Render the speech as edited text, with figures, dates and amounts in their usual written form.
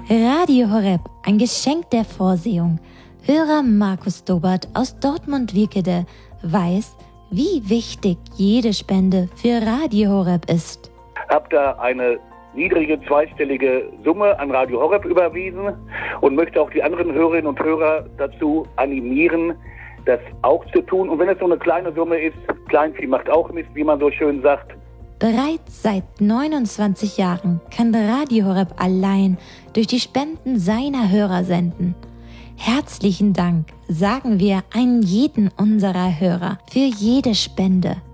Radio Horeb, ein Geschenk der Vorsehung. Hörer Markus Dobert aus Dortmund-Wickede weiß, wie wichtig jede Spende für Radio Horeb ist. Hab da eine niedrige zweistellige Summe an Radio Horeb überwiesen und möchte auch die anderen Hörerinnen und Hörer dazu animieren, das auch zu tun. Und wenn es so eine kleine Summe ist, Kleinvieh macht auch Mist, wie man so schön sagt. Bereits seit 29 Jahren kann Radio Horeb allein durch die Spenden seiner Hörer senden. Herzlichen Dank sagen wir an jeden unserer Hörer für jede Spende.